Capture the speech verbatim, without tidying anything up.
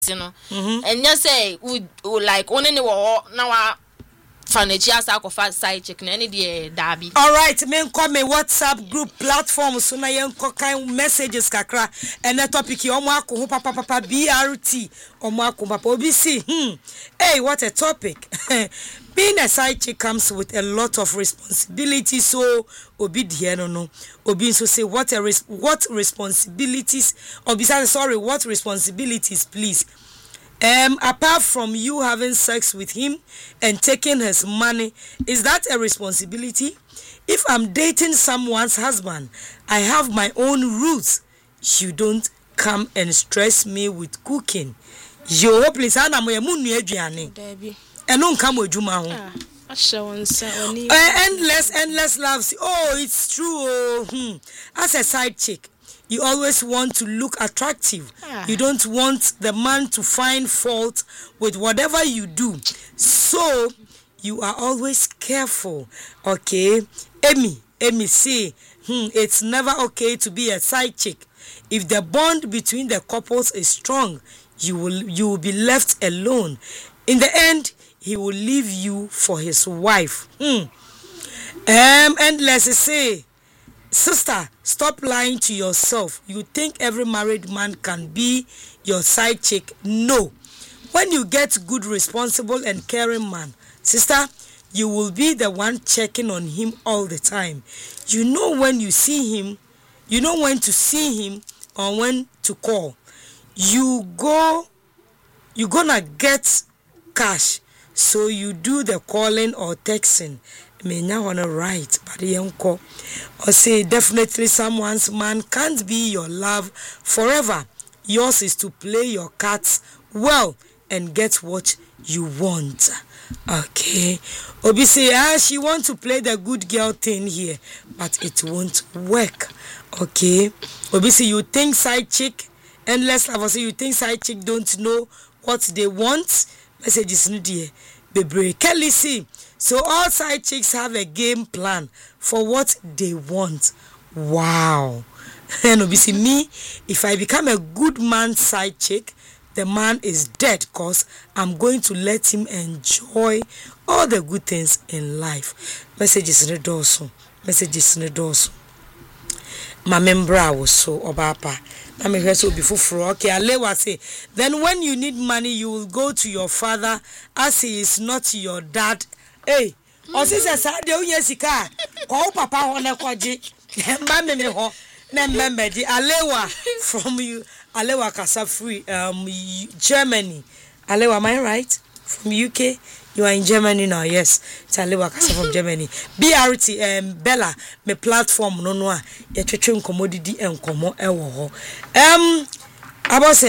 you know. And you say would like only wo now fanachi asakofa side chick na any dey dabi. All right, men come me WhatsApp group platform so na yen kind messages kakra and the topic you omo akọ papa papa B R T omo akọ papa obi see hmm hey what a topic. Being a side chick comes with a lot of responsibility, so obi die no no obi so say what a res- what responsibilities obi say sorry what responsibilities please. Um, apart from you having sex with him and taking his money, is that a responsibility? If I'm dating someone's husband, I have my own rules. You don't come and stress me with cooking. Yo, please, ana mo emu nu aduane. Debi. Eno nka mo adwuma ho. Ah, asha wonsa oni. Endless, endless love. Oh, it's true. Oh, hmm. As a side chick, you always want to look attractive. Ah. You don't want the man to find fault with whatever you do. So, you are always careful. Okay? Amy, Amy say, hmm, it's never okay to be a side chick. If the bond between the couples is strong, you will you will be left alone. In the end, he will leave you for his wife. Hmm. Um, and let's say, sister, stop lying to yourself. You think every married man can be your side chick? No. When you get good, responsible, and caring man, sister, you will be the one checking on him all the time. You know when you see him, you know when to see him or when to call. You go, you gonna get cash, so you do the calling or texting. Me now wanna write, but yanko or say definitely someone's man can't be your love forever. Yours is to play your cards well and get what you want. Okay. Obi say ah she want to play the good girl thing here, but it won't work. Okay. Obi say you think side chick endless love, say you think side chick don't know what they want. Messages no dear. Bebre Kelly see. So all side chicks have a game plan for what they want. Wow. And obviously me, if I become a good man side chick, the man is dead because I'm going to let him enjoy all the good things in life. Messages in the dorsal. Messages in the dorsal. My member was so obapa. I mean, so before okay, Alewa say, then when you need money, you will go to your father as he is not your dad. Hey, o se se sa de uye sika ko papa ho na kwaje mba me me ho na mbembe di Alewa from you Alewa Kasa free um Germany. Alewa, am I right? From U K? You are in Germany now, yes. It's Alewa Kasa from Germany. B R T um Bella me platform no no a ye twetwe nkomo didi enkomo e wo ho. Um abo